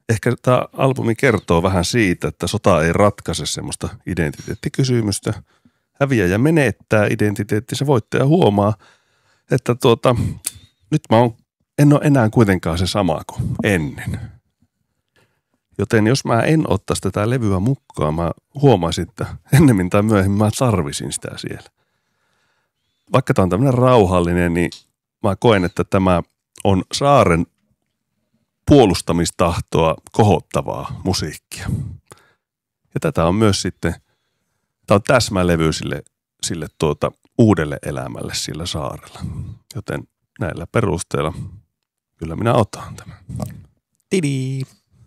ehkä tämä albumi kertoo vähän siitä, että sota ei ratkaise semmoista identiteettikysymystä. Häviäjä menettää identiteettinsä, voittaja huomaa, että nyt en ole enää kuitenkaan se sama kuin ennen. Joten jos mä en ottaisi tätä levyä mukaan, mä huomaisin, että ennemmin tai myöhemmin mä tarvisin sitä siellä. Vaikka tämä on tämmöinen rauhallinen, niin mä koen, että tämä on Saaren puolustamistahtoa kohottavaa musiikkia. Ja tätä on myös sitten, tämä on täsmälevy sille uudelle elämälle sillä saarella. Joten näillä perusteella kyllä minä otan tämän. Tidi!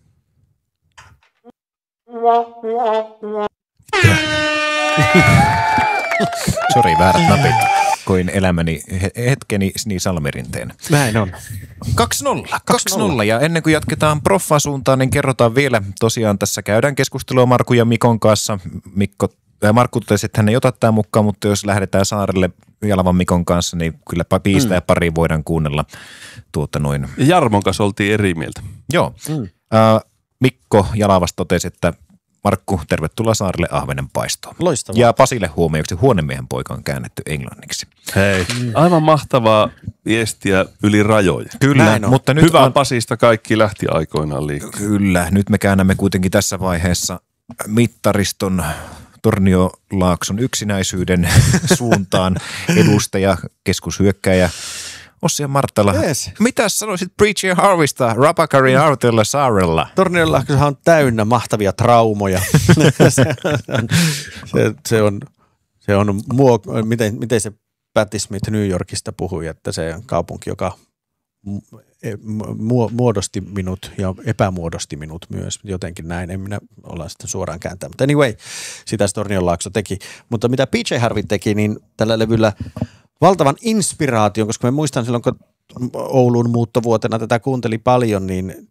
Sori, väärät napit. Koin elämäni hetkeni Salmerinteen. Näin on. 2-0. Ja ennen kuin jatketaan proffan suuntaan, niin kerrotaan vielä. Tosiaan tässä käydään keskustelua Markun ja Mikon kanssa. Markku totesi, että hän ei ota tämän mukaan, mutta jos lähdetään saarelle Jalavan Mikon kanssa, niin kyllä biistä ja pari voidaan kuunnella Ja Jarmon kanssa oltiin eri mieltä. Joo. Mikko Jalavasta totesi, että Markku, tervetuloa saarelle ahvenenpaistoon. Loistavaa. Ja Pasille huomioiksi huonemiehen poika on käännetty englanniksi. Hei, aivan mahtavaa viestiä yli rajojen. Kyllä, mutta nyt hyvä Pasista kaikki lähti aikoinaan liikkeelle. Kyllä, nyt me käännämme kuitenkin tässä vaiheessa mittariston Torniolaakson yksinäisyyden suuntaan edustaja, keskushyökkääjä Ossi ja Marttala. Yes. Mitäs sanoisit Preacher Harvista Rapakarin Artella saarella? Torniolaaksohan on täynnä mahtavia traumoja. Miten se Patti Smith New Yorkista puhui, että se kaupunki, joka muodosti minut ja epämuodosti minut myös. Jotenkin näin, en minä olla sitä suoraan kääntää. Mutta anyway, sitä Tornionlaakso teki. Mutta mitä PJ Harvey teki, niin tällä levyllä valtavan inspiraation, koska mä muistan silloin, kun Oulun muuttovuotena tätä kuunteli paljon, niin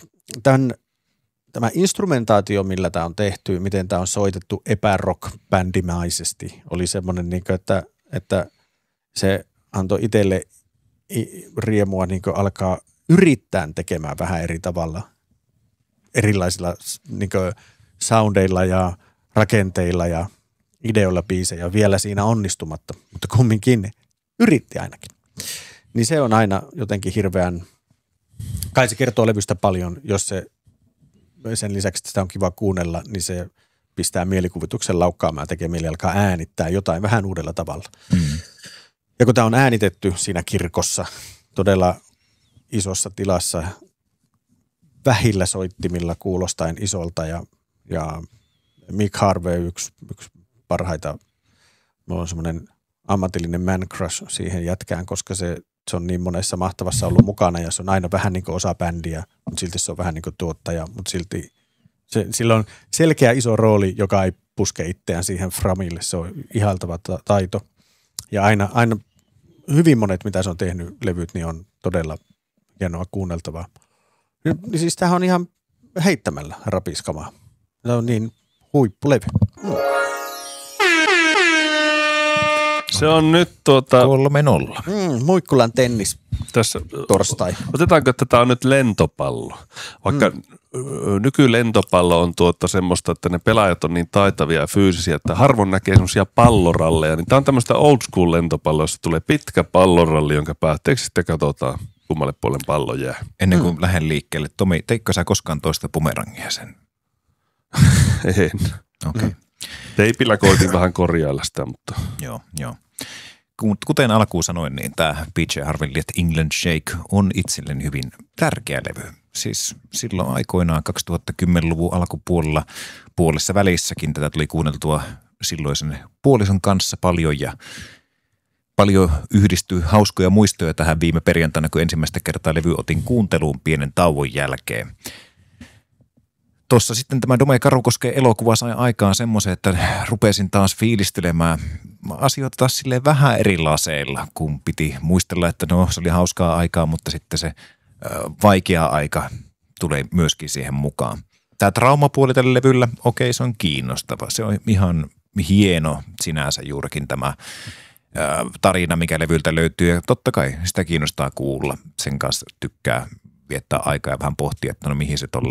tämä instrumentaatio, millä tämä on tehty, miten tämä on soitettu epärock-bändimäisesti, oli semmoinen, että se antoi itselle riemua niin alkaa yrittää tekemään vähän eri tavalla, erilaisilla niin soundeilla ja rakenteilla ja ideoilla biisejä vielä siinä onnistumatta, mutta kumminkin yritti ainakin. Niin se on aina jotenkin hirveän, kai se kertoo levystä paljon, jos se sen lisäksi, että sitä on kiva kuunnella, niin se pistää mielikuvituksen laukkaamaan ja tekee mieli alkaa äänittää jotain vähän uudella tavalla. Ja kun tämä on äänitetty siinä kirkossa todella isossa tilassa, vähillä soittimilla kuulostaen isolta ja Mick Harvey yksi parhaita, mulla on semmoinen ammatillinen man crush siihen jätkään, koska se on niin monessa mahtavassa ollut mukana ja se on aina vähän niin kuin osa bändiä, mutta silti se on vähän niin kuin tuottaja, mutta silti sillä on selkeä iso rooli, joka ei puske itseään siihen framille, se on ihailtava taito ja aina hyvin monet, mitä se on tehnyt levyt, niin on todella hienoa kuunneltavaa. Niin siis tämähän on ihan heittämällä rapiskamaa. Se on niin huippulevy. Se on nyt 3-0. Muikkulan tennis tässä torstai. Otetaanko, että tämä on nyt lentopallo? Vaikka nykylentopallo on semmoista, että ne pelaajat on niin taitavia ja fyysisiä, että harvoin näkee semmoisia palloralleja. Niin tämä on tämmöistä old school lentopalloa, jossa tulee pitkä palloralli, jonka päätteeksi sitten katsotaan, kummalle puolen pallo jää. Ennen kuin lähden liikkeelle. Tomi, teikö sä koskaan toista bumerangia sen? En. Okei. Teipillä koitin vähän korjailla sitä, mutta... Joo. Kuten alkuun sanoin, niin tämä PJ Harvey Let England Shake on itselleni hyvin tärkeä levy. Siis silloin aikoinaan 2010-luvun alkupuolella puolessa välissäkin tätä tuli kuunneltua silloisen puolison kanssa paljon ja paljon yhdistyi hauskoja muistoja tähän viime perjantaina, kun ensimmäistä kertaa levy otin kuunteluun pienen tauon jälkeen. Tuossa sitten tämä Dome Karukosken elokuva sai aikaan semmoisen, että rupesin taas fiilistelemään asioita taas silleen vähän eri laseilla, kun piti muistella, että se oli hauskaa aikaa, mutta sitten se vaikea aika tulee myöskin siihen mukaan. Tämä traumapuoli tällä levyllä, okei, se on kiinnostava. Se on ihan hieno sinänsä juurikin tämä tarina, mikä levyltä löytyy. Ja totta kai sitä kiinnostaa kuulla. Sen kanssa tykkää viettää aikaa ja vähän pohtia, että mihin se tuolla